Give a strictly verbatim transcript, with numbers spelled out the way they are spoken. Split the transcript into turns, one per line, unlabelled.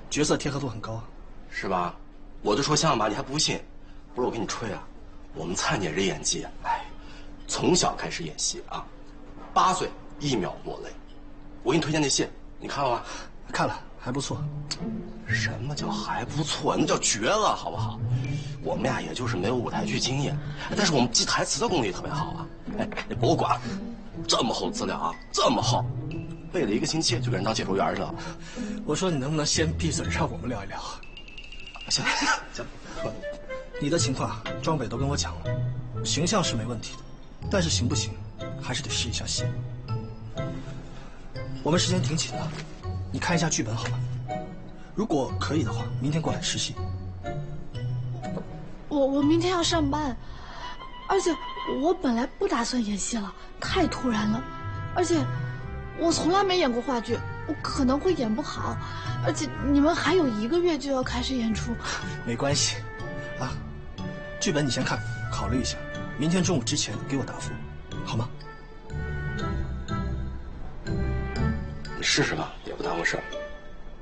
角色贴合度很高啊，
是吧？我就说像吧，你还不信？不是我跟你吹啊，我们灿姐这演技，哎，从小开始演戏啊，八岁一秒落泪。我给你推荐那戏，你看了吗？
看了，还不错。
什么叫还不错？那叫绝了，好不好？我们俩也就是没有舞台剧经验，但是我们记台词的功力特别好啊。哎，你甭管，这么厚资料啊，这么厚，背了一个星期就给人当解说员去了。
我说你能不能先闭嘴，让我们聊一聊？
行行，
你的情况庄北都跟我讲了，形象是没问题的，但是行不行，还是得试一下戏。我们时间挺紧的，你看一下剧本好吗？如果可以的话，明天过来实习。
我我明天要上班，而且我本来不打算演戏了，太突然了，而且我从来没演过话剧，我可能会演不好，而且你们还有一个月就要开始演出。
没关系，啊，剧本你先看，考虑一下，明天中午之前给我答复，好吗？
你试试吧，也不耽误事儿。